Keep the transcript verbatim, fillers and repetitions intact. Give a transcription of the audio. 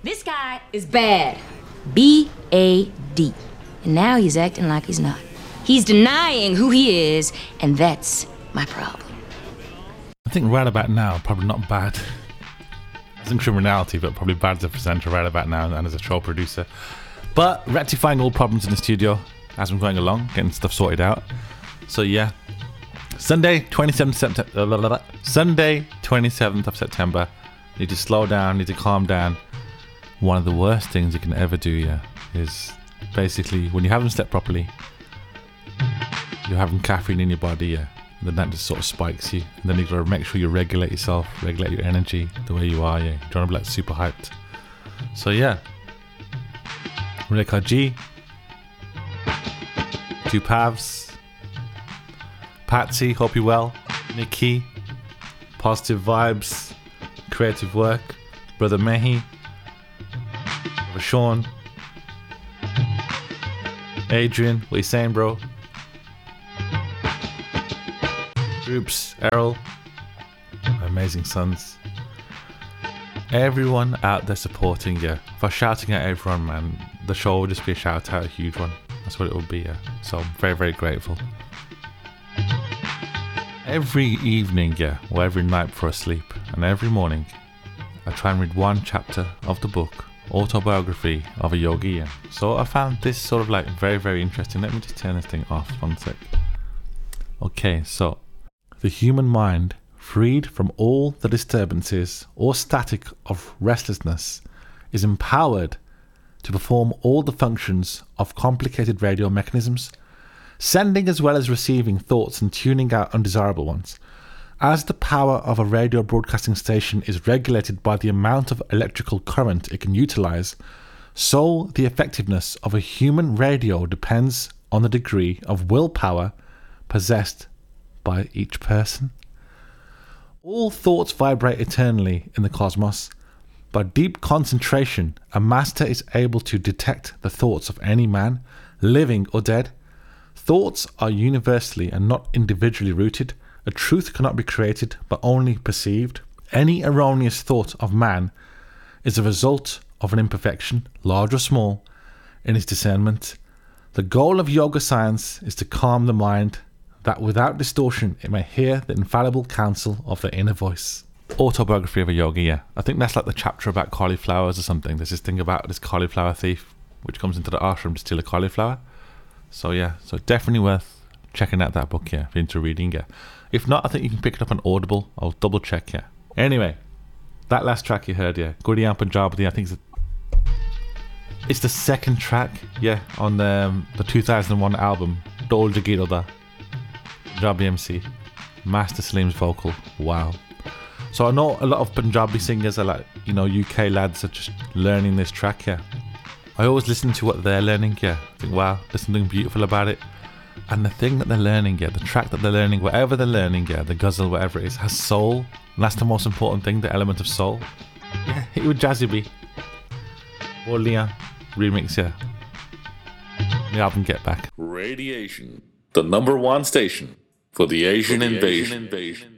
This guy is bad. B A D. And now he's acting like he's not. He's denying who he is, and that's my problem. I think right about now, probably not bad as in criminality, but probably bad as a presenter right about now and as a show producer. But rectifying all problems in the studio as I'm going along, getting stuff sorted out. So yeah, Sunday, twenty-seventh September. Sunday, twenty-seventh of September. Need to slow down. Need to calm down. One of the worst things you can ever do, yeah, is basically when you haven't slept properly, you're having caffeine in your body, yeah. And then that just sort of spikes you. And then you've got to make sure you regulate yourself, regulate your energy the way you are, yeah. You don't want to be like super hyped. So yeah. Rekha G. Two Pavs. Patsy, hope you're well. Nikki. Positive vibes. Creative work. Brother Mehi. Brother Sean. Adrian, what you saying, bro? Groups, Errol, amazing sons. Everyone out there supporting you. For shouting at everyone, man, the show will just be a shout out, a huge one. That's what it will be, yeah. So I'm very, very grateful. Every evening, yeah, or every night before I sleep, and every morning, I try and read one chapter of the book, Autobiography of a Yogi, yeah. So I found this sort of like very, very interesting. Let me just turn this thing off one sec. Okay, so the human mind, freed from all the disturbances or static of restlessness, is empowered to perform all the functions of complicated radio mechanisms, sending as well as receiving thoughts and tuning out undesirable ones. As the power of a radio broadcasting station is regulated by the amount of electrical current it can utilize, so the effectiveness of a human radio depends on the degree of willpower possessed by each person. All thoughts vibrate eternally in the cosmos. By deep concentration, a master is able to detect the thoughts of any man, living or dead. Thoughts are universally and not individually rooted. A truth cannot be created, but only perceived. Any erroneous thought of man is a result of an imperfection, large or small, in his discernment. The goal of yoga science is to calm the mind, that without distortion it may hear the infallible counsel of the inner voice. Autobiography of a Yogi, yeah. I think that's like the chapter about cauliflowers or something. There's this thing about this cauliflower thief which comes into the ashram to steal a cauliflower. So yeah, so definitely worth checking out that book, yeah, if you're into reading, yeah. If not, I think you can pick it up on Audible. I'll double check, yeah. Anyway, that last track you heard, yeah, Gaudiya Punjabi, I think it's, a, it's the second track, yeah, on the, um, the two thousand one album, Dol Jagiroda. Punjabi M C, Master Slim's vocal. Wow. So I know a lot of Punjabi singers are like, you know, U K lads are just learning this track, yeah. I always listen to what they're learning, yeah. I think, wow, there's something beautiful about it. And the thing that they're learning, yeah, the track that they're learning, whatever they're learning, yeah, the ghazal, whatever it is, has soul. And that's the most important thing, the element of soul. Yeah, hit it with Jazzy B. Borlia remix, yeah. The album Get Back. Radiation, the number one station for the Asian, for the invasion. Asian invasion.